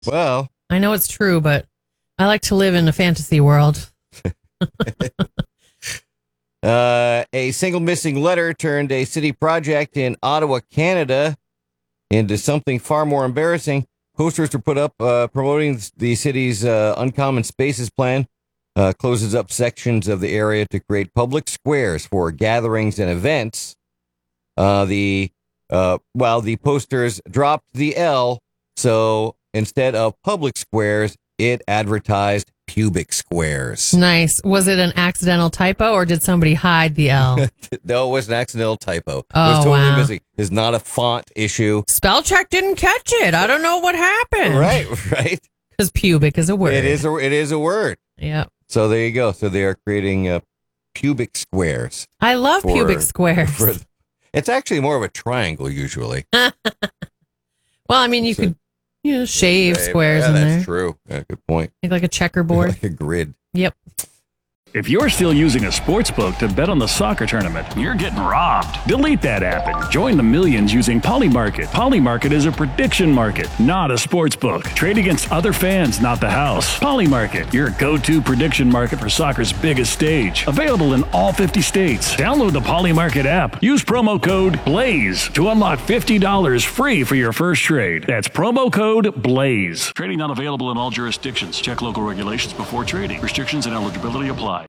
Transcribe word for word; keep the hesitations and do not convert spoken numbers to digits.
Well, I know it's true, but I like to live in a fantasy world. uh, a single missing letter turned a city project in Ottawa, Canada, into something far more embarrassing. Posters were put up uh, promoting the city's uh, Uncommon Spaces plan. Uh, closes up sections of the area to create public squares for gatherings and events. Uh, the uh, while the posters dropped the L, so instead of public squares, it advertised pubic squares. Nice. Was it an accidental typo or did somebody hide the L? No, it was an accidental typo. Oh, it was totally wow. missing. It's not a font issue. Spell check didn't catch it. I don't know what happened. Right, right. Because pubic is a word. It is a, it is a word. Yeah. So there you go. So they are creating uh, pubic squares. I love for- pubic squares. for- it's actually more of a triangle usually. Well, I mean, you So- could you know, shave Yeah, squares yeah, in that's there. true. Yeah, good point. Make like a checkerboard. Like a grid. Yep. If you're still using a sports book to bet on the soccer tournament, you're getting robbed. Delete that app and join the millions using Polymarket. Polymarket is a prediction market, not a sports book. Trade against other fans, not the house. Polymarket, your go-to prediction market for soccer's biggest stage. Available in all fifty states. Download the Polymarket app. Use promo code BLAZE to unlock fifty dollars free for your first trade. That's promo code BLAZE. Trading not available in all jurisdictions. Check local regulations before trading. Restrictions and eligibility apply.